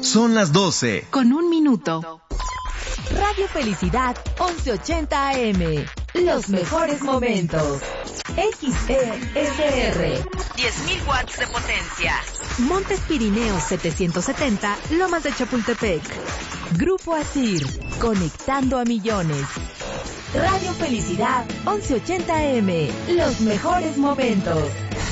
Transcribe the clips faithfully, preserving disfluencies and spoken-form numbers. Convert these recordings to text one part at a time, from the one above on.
Son las doce. Con un minuto. Radio Felicidad once ochenta A M. Los mejores momentos. X E S R. diez mil watts de potencia. Montes Pirineos setecientos setenta, Lomas de Chapultepec. Grupo Asir, conectando a millones. Radio Felicidad once ochenta A M. Los mejores momentos.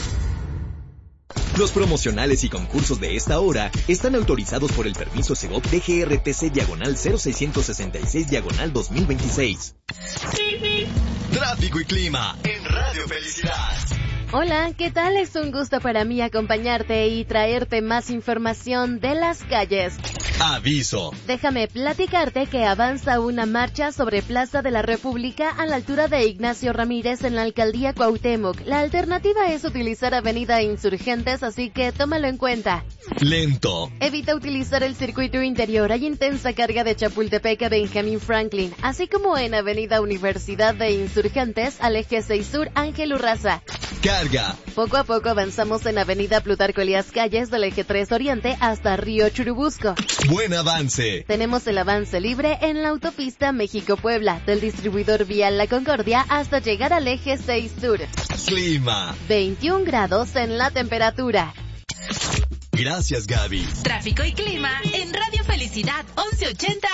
Los promocionales y concursos de esta hora están autorizados por el permiso Segov D G R T C diagonal cero seiscientos sesenta y seis diagonal dos mil veintiséis. Tráfico y clima en Radio Felicidad. Hola, ¿qué tal? Es un gusto para mí acompañarte y traerte más información de las calles. Aviso. Déjame platicarte que avanza una marcha sobre Plaza de la República a la altura de Ignacio Ramírez en la alcaldía Cuauhtémoc. La alternativa es utilizar Avenida Insurgentes, así que tómalo en cuenta. Lento. Evita utilizar el circuito interior. Hay intensa carga de Chapultepec a Benjamin Franklin, así como en Avenida Universidad de Insurgentes al eje seis Sur Ángel Urraza. Carga. Poco a poco avanzamos en Avenida Plutarco Elías Calles del eje tres Oriente hasta Río Churubusco. Buen avance. Tenemos el avance libre en la autopista México-Puebla, del distribuidor vial La Concordia hasta llegar al eje seis Sur. Clima. veintiún grados en la temperatura. Gracias, Gaby. Tráfico y clima en Radio Felicidad once ochenta.